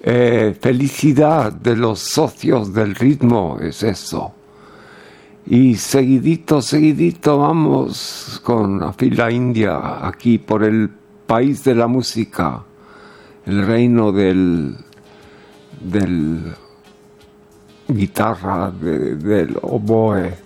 felicidad de los socios del ritmo es eso. Y seguidito vamos con la fila india aquí por el país de la música, el reino del guitarra, del oboe,